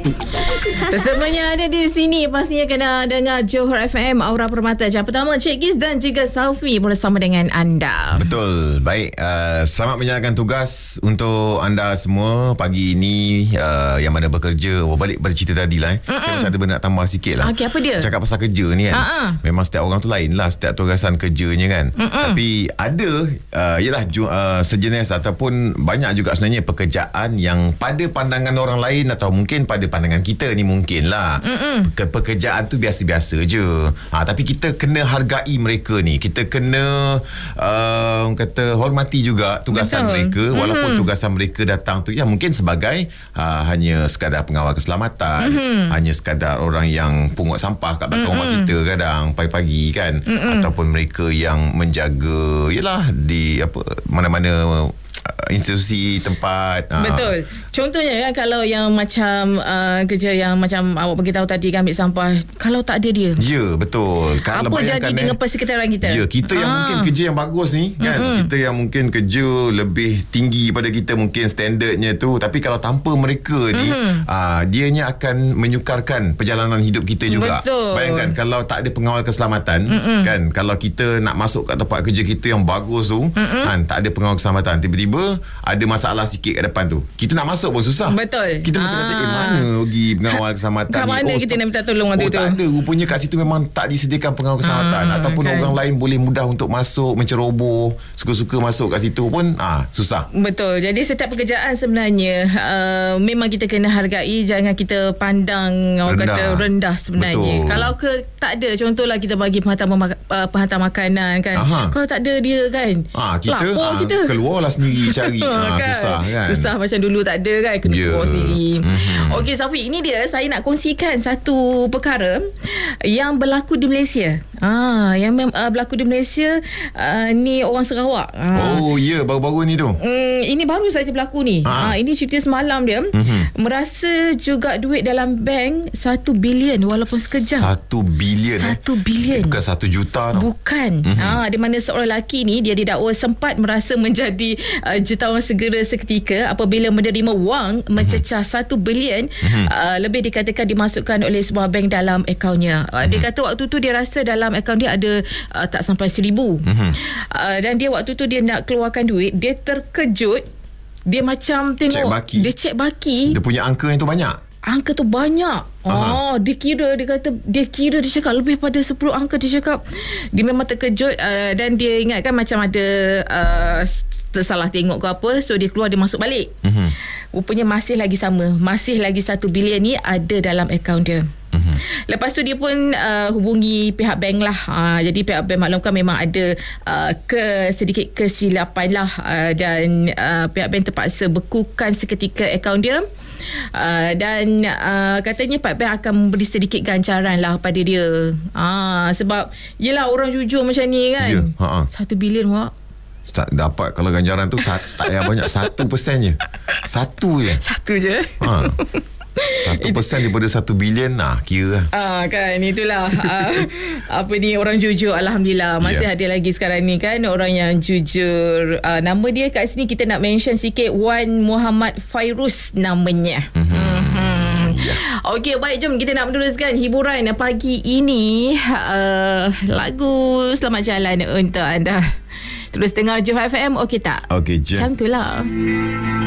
Semuanya ada di sini. Pastinya kena dengar Johor FM Aura Permata. Jam pertama Cik Giz dan juga Selfie bersama dengan anda. Betul. Baik, selamat menjalankan tugas untuk anda semua pagi ini, yang mana bekerja. Balik bercerita tadi lah. Saya macam ada benda nak tambah sikit lah. Okey, apa dia? Cakap pasal kerja ni kan. Memang setiap orang tu lain lah, setiap tugasan kerjanya kan. Tapi ada ialah sejenis ataupun banyak juga sebenarnya pekerjaan yang pada pandangan orang lain atau mungkin pada pandangan kita ni mungkin lah pekerjaan tu biasa-biasa je. Tapi kita kena hargai mereka ni. Kita kena kata hormati juga tugasan mereka. Walaupun tugasan mereka datang tu ya mungkin sebagai hanya sekadar pengawal keselamatan, hanya sekadar orang yang pungut sampah kat belakang rumah kita kadang pagi-pagi kan, ataupun mereka yang menjaga yalah di mana-mana institusi tempat. Betul. Contohnya kan, kalau yang macam kerja yang macam awak beritahu tadi kan, ambil sampah, kalau tak ada dia. Ya, betul. Apa jadi dengan persekitaran kita? Ya, kita yang mungkin kerja yang bagus ni kan, kita yang mungkin kerja lebih tinggi pada kita mungkin standardnya tu, tapi kalau tanpa mereka ni dianya akan menyukarkan perjalanan hidup kita juga. Betul. Bayangkan kalau tak ada pengawal keselamatan kan, kalau kita nak masuk kat tempat kerja kita yang bagus tu kan, tak ada pengawal keselamatan, tiba-tiba ada masalah sikit kat depan tu, kita nak masuk pun susah. Betul. Kita mesti nak cakap mana pergi pengawal keselamatan kat ni. mana kita nak minta tolong waktu tu? Tak ada. Rupanya kat situ memang tak disediakan pengawal keselamatan, ataupun kan, orang lain boleh mudah untuk masuk, menceroboh, suka-suka masuk kat situ pun susah. Betul. Jadi setiap pekerjaan sebenarnya memang kita kena hargai, jangan kita pandang orang kata rendah sebenarnya. Betul. Kalau tak ada, contohlah kita bagi penghantar makanan kan. Kalau tak ada dia kan, kita keluarlah sendiri cari. kan? Susah kan. Susah macam dulu tak ada kan, kena keluar sendiri. Okey Safi, ini dia saya nak kongsikan satu perkara yang berlaku di Malaysia. Yang berlaku di Malaysia ni orang Sarawak. Oh ya, baru-baru ni tu. Ini baru saja berlaku ni. Ini cerita semalam dia. Merasa juga duit dalam bank 1 bilion walaupun sekejap. 1 bilion. 1 bilion. Bukan 1 juta. Bukan. Di mana seorang lelaki ni dia didakwa sempat merasa menjadi jutawan segera seketika apabila menerima wang mencecah 1 bilion lebih dikatakan dimasukkan oleh sebuah bank dalam akaunnya. Dia kata waktu tu dia rasa dalam akaun dia ada tak sampai 1,000. Dan dia waktu tu dia nak keluarkan duit, dia terkejut. Dia macam tengok dia cek baki. Dia punya angka yang tu banyak. Angka tu banyak. Dia kira dia cakap lebih pada 10 angka. Dia cakap dia memang terkejut, dan dia ingatkan macam ada tersalah tengok ke apa, so dia keluar, dia masuk balik. Rupanya masih lagi sama, masih lagi 1 bilion ni ada dalam akaun dia. Lepas tu dia pun hubungi pihak bank lah. Jadi pihak bank maklumkan memang ada sedikit kesilapan lah, dan pihak bank terpaksa bekukan seketika akaun dia. Dan katanya pihak bank akan memberi sedikit ganjaran lah pada dia. Sebab yelah orang jujur macam ni kan. 1 bilion wak dapat, kalau ganjaran tu tak payah banyak, 1% je. Satu je. 1% daripada 1 bilion, kira lah. Kan, itulah orang jujur. Alhamdulillah masih ada lagi sekarang ni kan orang yang jujur. Nama dia kat sini kita nak mention sikit, Wan Muhammad Fairuz namanya. Okey, baik, jom kita nak meneruskan hiburan pagi ini. Lagu Selamat Jalan untuk anda. Terus dengar Johor FM, okey tak? Okey je. Macam tu lah.